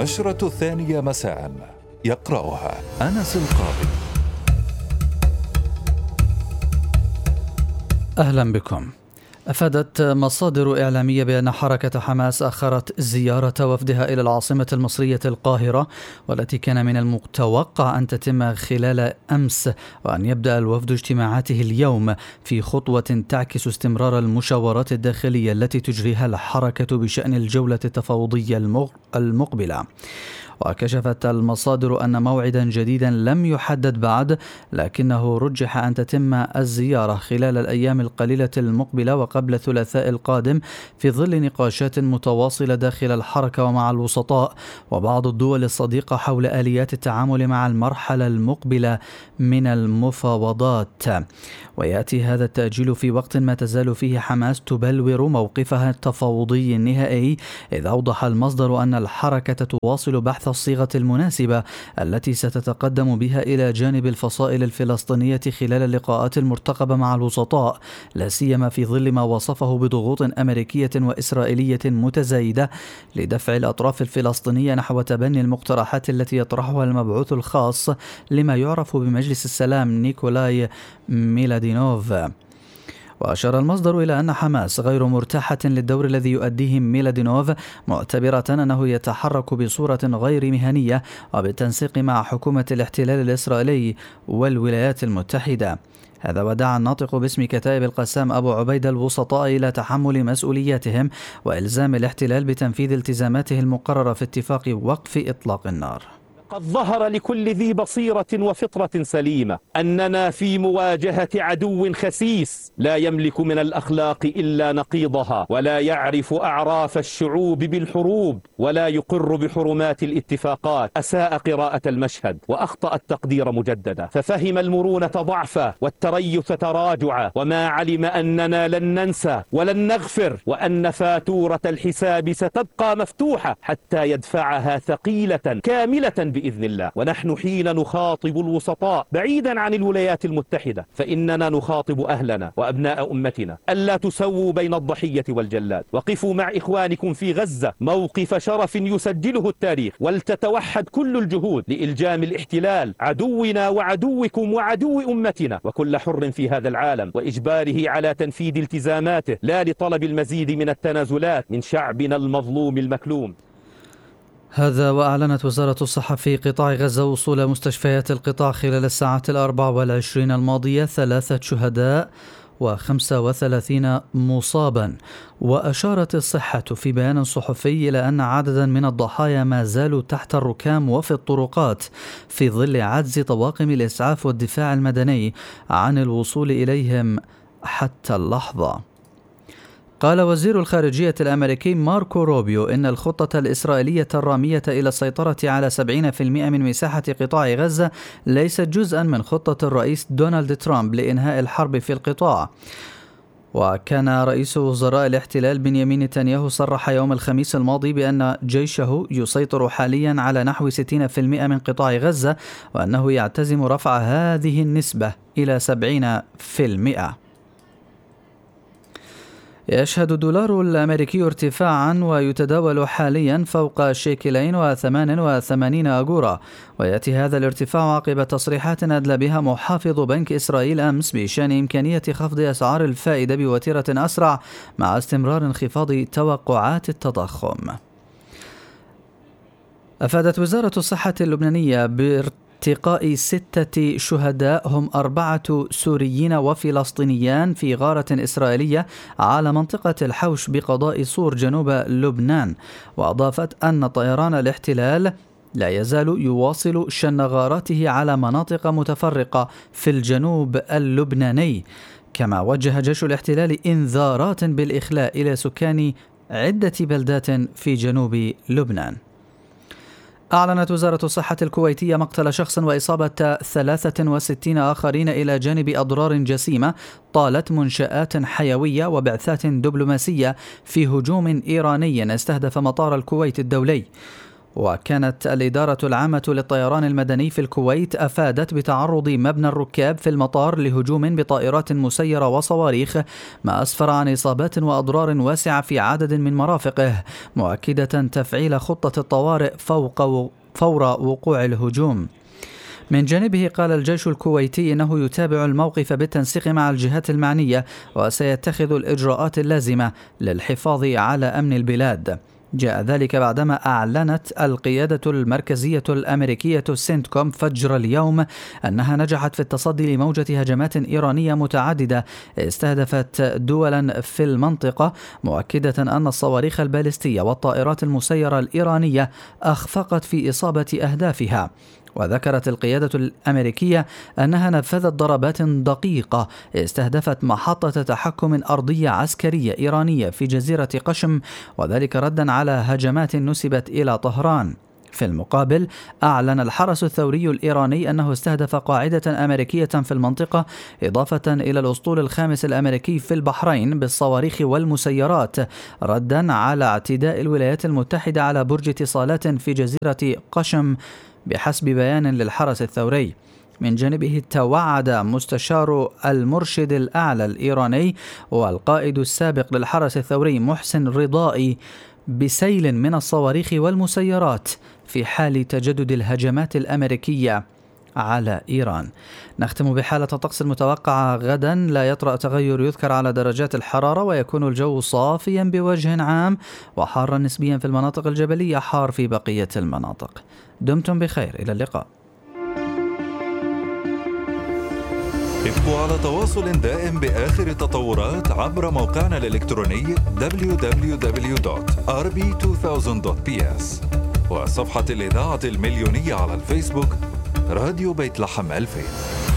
النشرة الثانية مساء، يقرأها أنس القاضي. أهلا بكم. أفادت مصادر إعلامية بأن حركة حماس أخرت زيارة وفدها إلى العاصمة المصرية القاهرة، والتي كان من المتوقع أن تتم خلال أمس، وأن يبدأ الوفد اجتماعاته اليوم في خطوة تعكس استمرار المشاورات الداخلية التي تجريها الحركة بشأن الجولة التفاوضية المقبلة. وكشفت المصادر أن موعدا جديدا لم يحدد بعد، لكنه رجح أن تتم الزيارة خلال الأيام القليلة المقبلة وقبل الثلاثاء القادم، في ظل نقاشات متواصلة داخل الحركة ومع الوسطاء وبعض الدول الصديقة حول آليات التعامل مع المرحلة المقبلة من المفاوضات. ويأتي هذا التأجيل في وقت ما تزال فيه حماس تبلور موقفها التفاوضي النهائي، إذ أوضح المصدر أن الحركة تواصل بحث الصيغة المناسبة التي ستتقدم بها إلى جانب الفصائل الفلسطينية خلال اللقاءات المرتقبة مع الوسطاء، لا سيما في ظل ما وصفه بضغوط أمريكية وإسرائيلية متزايدة لدفع الأطراف الفلسطينية نحو تبني المقترحات التي يطرحها المبعوث الخاص لما يعرف بمجلس السلام نيكولاي ميلادينوف. وأشار المصدر إلى أن حماس غير مرتاحة للدور الذي يؤديه ميلادينوف، معتبرة أنه يتحرك بصورة غير مهنية وبالتنسيق مع حكومة الاحتلال الإسرائيلي والولايات المتحدة. هذا ودعا الناطق باسم كتائب القسام أبو عبيدة الوسطاء إلى تحمل مسؤولياتهم وإلزام الاحتلال بتنفيذ التزاماته المقررة في اتفاق وقف إطلاق النار. قد ظهر لكل ذي بصيرة وفطرة سليمة أننا في مواجهة عدو خسيس لا يملك من الأخلاق إلا نقيضها، ولا يعرف أعراف الشعوب بالحروب، ولا يقر بحرمات الاتفاقات. أساء قراءة المشهد وأخطأ التقدير مجددا، ففهم المرونة ضعفا والتريث تراجعا، وما علم أننا لن ننسى ولن نغفر، وأن فاتورة الحساب ستبقى مفتوحة حتى يدفعها ثقيلة كاملة بإذن الله. ونحن حين نخاطب الوسطاء بعيدا عن الولايات المتحدة، فإننا نخاطب أهلنا وأبناء أمتنا ألا تسووا بين الضحية والجلاد. وقفوا مع إخوانكم في غزة موقف شرف يسجله التاريخ، ولتتوحد كل الجهود لإلجام الاحتلال عدونا وعدوكم وعدو أمتنا وكل حر في هذا العالم، وإجباره على تنفيذ التزاماته، لا لطلب المزيد من التنازلات من شعبنا المظلوم المكلوم. هذا وأعلنت وزارة الصحة في قطاع غزة وصول مستشفيات القطاع خلال الساعات 24 الماضية 3 شهداء و35 مصابا. وأشارت الصحة في بيان صحفي إلى أن عددا من الضحايا ما زالوا تحت الركام وفي الطرقات في ظل عجز طواقم الإسعاف والدفاع المدني عن الوصول إليهم حتى اللحظة. قال وزير الخارجية الأمريكي ماركو روبيو إن الخطة الإسرائيلية الرامية إلى السيطرة على 70% من مساحة قطاع غزة ليست جزءا من خطة الرئيس دونالد ترامب لإنهاء الحرب في القطاع. وكان رئيس وزراء الاحتلال بنيامين نتنياهو صرح يوم الخميس الماضي بأن جيشه يسيطر حاليا على نحو 60% من قطاع غزة، وأنه يعتزم رفع هذه النسبة إلى 70%. يشهد الدولار الأمريكي ارتفاعا ويتداول حاليا فوق شيكلين و88 أجورا، ويأتي هذا الارتفاع عقب تصريحات أدلى بها محافظ بنك إسرائيل أمس بشأن إمكانية خفض أسعار الفائدة بوتيرة أسرع مع استمرار انخفاض توقعات التضخم. أفادت وزارة الصحة اللبنانية ارتقاء 6 شهداء هم 4 سوريين وفلسطينيان في غارة إسرائيلية على منطقة الحوش بقضاء صور جنوب لبنان. وأضافت أن طيران الاحتلال لا يزال يواصل شن غاراته على مناطق متفرقة في الجنوب اللبناني، كما وجه جيش الاحتلال إنذارات بالإخلاء إلى سكان عدة بلدات في جنوب لبنان. أعلنت وزارة الصحة الكويتية مقتل شخص وإصابة 63 آخرين إلى جانب أضرار جسيمة طالت منشآت حيوية وبعثات دبلوماسية في هجوم إيراني استهدف مطار الكويت الدولي. وكانت الإدارة العامة للطيران المدني في الكويت أفادت بتعرض مبنى الركاب في المطار لهجوم بطائرات مسيرة وصواريخ، ما أسفر عن إصابات وأضرار واسعة في عدد من مرافقه، مؤكدة تفعيل خطة الطوارئ فور وقوع الهجوم. من جانبه قال الجيش الكويتي إنه يتابع الموقف بالتنسيق مع الجهات المعنية وسيتخذ الإجراءات اللازمة للحفاظ على أمن البلاد. جاء ذلك بعدما أعلنت القيادة المركزية الأمريكية سنتكوم فجر اليوم أنها نجحت في التصدي لموجة هجمات إيرانية متعددة استهدفت دولا في المنطقة، مؤكدة أن الصواريخ البالستية والطائرات المسيرة الإيرانية أخفقت في إصابة أهدافها. وذكرت القيادة الأمريكية أنها نفذت ضربات دقيقة استهدفت محطة تحكم أرضية عسكرية إيرانية في جزيرة قشم، وذلك ردا على هجمات نسبت إلى طهران. في المقابل أعلن الحرس الثوري الإيراني أنه استهدف قاعدة أمريكية في المنطقة، إضافة إلى الأسطول الخامس الأمريكي في البحرين بالصواريخ والمسيرات، ردا على اعتداء الولايات المتحدة على برج اتصالات في جزيرة قشم بحسب بيان للحرس الثوري. من جانبه توعد مستشار المرشد الأعلى الإيراني والقائد السابق للحرس الثوري محسن رضائي بسيل من الصواريخ والمسيرات في حال تجدد الهجمات الأمريكية على إيران. نختم بحالة الطقس المتوقعة غدا، لا يطرأ تغير يذكر على درجات الحرارة، ويكون الجو صافيا بوجه عام وحارا نسبيا في المناطق الجبلية، حار في بقية المناطق. دمتم بخير، إلى اللقاء. ابقوا على تواصل دائم بآخر التطورات عبر موقعنا الإلكتروني www.rb2000.ps وصفحة الإذاعة المليونية على الفيسبوك راديو بيت لحم 2000.